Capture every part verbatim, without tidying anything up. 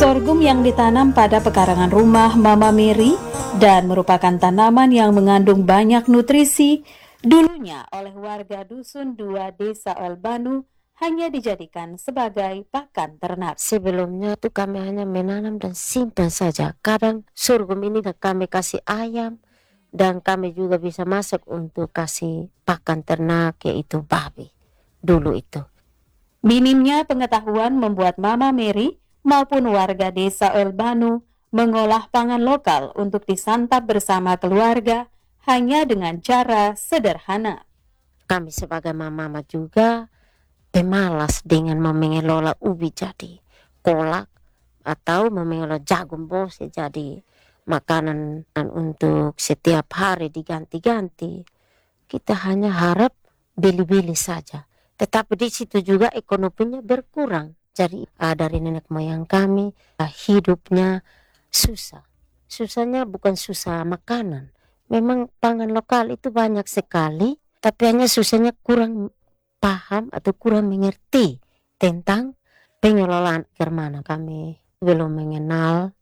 Sorghum yang ditanam pada pekarangan rumah Mama Mary dan merupakan tanaman yang mengandung banyak nutrisi, dulunya oleh warga Dusun dua Desa Elbanu hanya dijadikan sebagai pakan ternak. Sebelumnya tuh kami hanya menanam dan simpan saja. Kadang sorghum ini kami kasih ayam dan kami juga bisa masak untuk kasih pakan ternak, yaitu babi dulu itu. Minimnya pengetahuan membuat Mama Mary maupun warga Desa Elbanu mengolah pangan lokal untuk disantap bersama keluarga hanya dengan cara sederhana. Kami sebagai mama juga pemalas dengan mengelola ubi jadi kolak atau mengelola jagung bos jadi makanan untuk setiap hari diganti-ganti. Kita hanya harap beli-beli saja. Tetapi di situ juga ekonominya berkurang. Jadi uh, dari nenek moyang kami uh, hidupnya susah. Susahnya bukan susah makanan. Memang pangan lokal itu banyak sekali, tapi hanya susahnya kurang paham atau kurang mengerti tentang pengelolaan kermana. Kami belum mengenal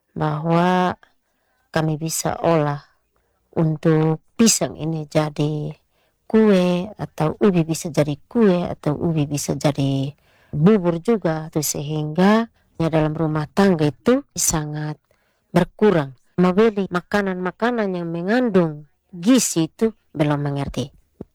bahwa kami bisa olah untuk pisang ini jadi kue, atau ubi bisa jadi kue, atau ubi bisa jadi bubur juga tuh, sehingga ya dalam rumah tangga itu sangat berkurang. Membeli makanan-makanan yang mengandung gizi itu belum mengerti.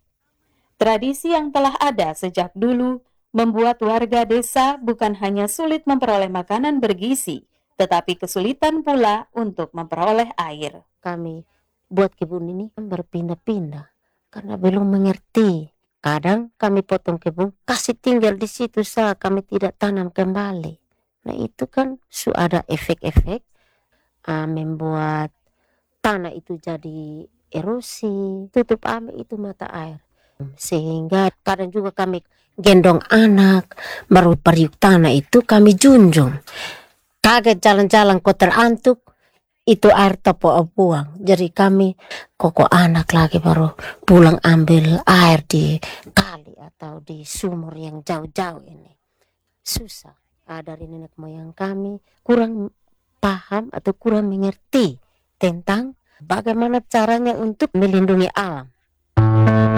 Tradisi yang telah ada sejak dulu membuat warga desa bukan hanya sulit memperoleh makanan bergizi, tetapi kesulitan pula untuk memperoleh air. Kami buat kebun ini kan berpindah-pindah karena belum mengerti. Kadang kami potong kebun, kasih tinggal di situ saja, kami tidak tanam kembali. Nah itu kan su ada efek-efek uh, membuat tanah itu jadi erosi, tutup ame itu mata air. Sehingga kadang juga kami gendong anak, baru periuk tanah itu kami junjung. Kaget jalan-jalan kok terantuk, itu air topo buang. Jadi kami koko anak lagi baru pulang ambil air di kali atau di sumur yang jauh-jauh ini. Susah. Ah, dari nenek moyang kami kurang paham atau kurang mengerti tentang bagaimana caranya untuk melindungi alam.